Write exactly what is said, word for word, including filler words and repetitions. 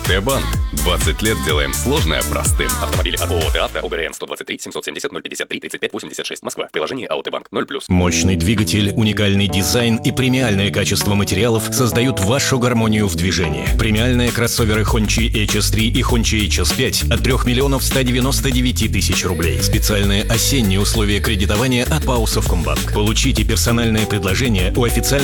АТБанк. двадцать лет делаем сложное простым. Автомобили от ООО «Авто», ОГРН сто двадцать три семьсот семьдесят ноль пятьдесят три тридцать пять восемьдесят шесть, Москва. В приложении АОТБанк ноль плюс. Мощный двигатель, уникальный дизайн и премиальное качество материалов создают вашу гармонию в движении. Премиальные кроссоверы Hongqi эйч эс три и Hongqi эйч эс пять от трёх миллионов ста девяноста девяти тысяч рублей. Специальные осенние условия кредитования от ПАО «Совкомбанк». Получите персональное предложение у официального